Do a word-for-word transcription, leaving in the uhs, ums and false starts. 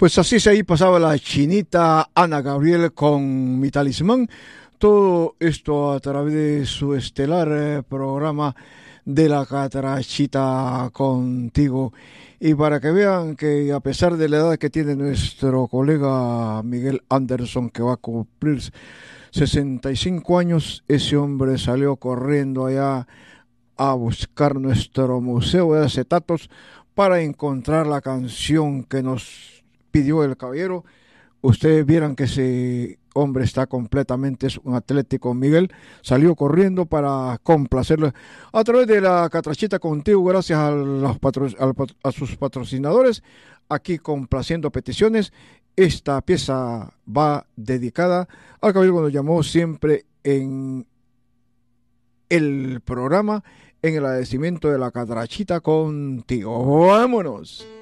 Pues así se ahí pasaba la chinita Ana Gabriel con Mi Talismán. Todo esto a través de su estelar eh, programa de la Catrachita Contigo. Y para que vean que a pesar de la edad que tiene nuestro colega Miguel Anderson, que va a cumplir sesenta y cinco años, ese hombre salió corriendo allá a buscar nuestro museo de acetatos para encontrar la canción que nos pidió el caballero. Ustedes vieran que ese hombre está completamente, es un atlético. Miguel salió corriendo para complacerlo a través de la Catrachita Contigo, gracias a, los patro, a, a sus patrocinadores, aquí complaciendo peticiones. Esta pieza va dedicada al caballero que nos llamó siempre en el programa, en el agradecimiento de la Catrachita Contigo. ¡Vámonos!